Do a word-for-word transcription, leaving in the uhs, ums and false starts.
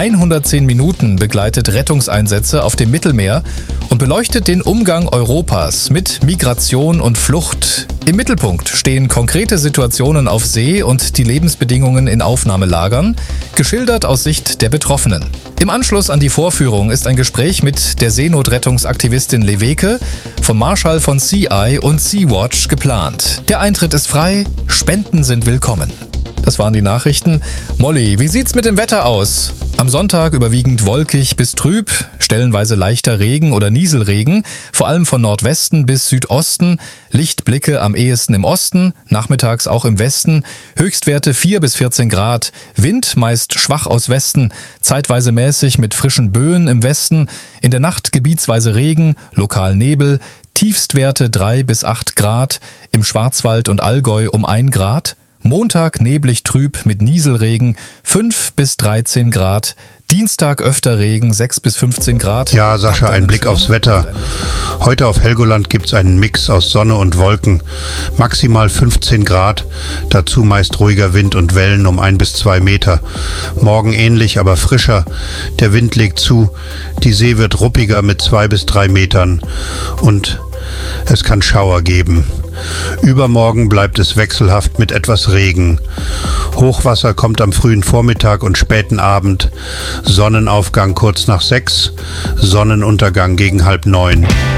hundertzehn Minuten begleitet Rettungseinsätze auf dem Mittelmeer und beleuchtet den Umgang Europas mit Migration und Flucht. Im Mittelpunkt stehen konkrete Situationen auf See und die Lebensbedingungen in Aufnahmelagern, geschildert aus Sicht der Betroffenen. Im Anschluss an die Vorführung ist ein Gespräch mit der Seenotrettungsaktivistin Leveke, vom Marschall von Sea Eye und Sea-Watch geplant. Der Eintritt ist frei, Spenden sind willkommen. Das waren die Nachrichten. Molly, wie sieht's mit dem Wetter aus? Am Sonntag überwiegend wolkig bis trüb, stellenweise leichter Regen oder Nieselregen, vor allem von Nordwesten bis Südosten, Lichtblicke am ehesten im Osten, nachmittags auch im Westen, Höchstwerte vier bis vierzehn Grad, Wind meist schwach aus Westen, zeitweise mäßig mit frischen Böen im Westen, in der Nacht gebietsweise Regen, lokal Nebel, Tiefstwerte drei bis acht Grad, im Schwarzwald und Allgäu um ein Grad, Montag neblig trüb mit Nieselregen, fünf bis dreizehn Grad. Dienstag öfter Regen, sechs bis fünfzehn Grad. Ja, Sascha, ein Blick aufs Wetter. Heute auf Helgoland gibt's einen Mix aus Sonne und Wolken. Maximal fünfzehn Grad, dazu meist ruhiger Wind und Wellen um ein bis zwei Meter. Morgen ähnlich, aber frischer. Der Wind legt zu, die See wird ruppiger mit zwei bis drei Metern. Und es kann Schauer geben. Übermorgen bleibt es wechselhaft mit etwas Regen. Hochwasser kommt am frühen Vormittag und späten Abend. Sonnenaufgang kurz nach sechs, Sonnenuntergang gegen halb neun.